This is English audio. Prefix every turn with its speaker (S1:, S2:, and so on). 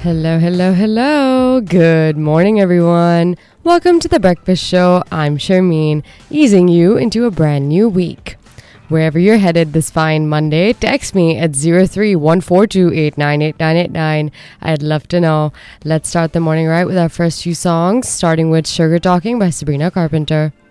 S1: Hello, hello, hello. Good morning, everyone. Welcome to The Breakfast Show. I'm Charmaine, easing you into a brand new week. Wherever you're headed this fine Monday, text me at 03-142-898-989. I'd love to know. Let's start the morning right with our first few songs, starting with Sugar Talking by Sabrina Carpenter.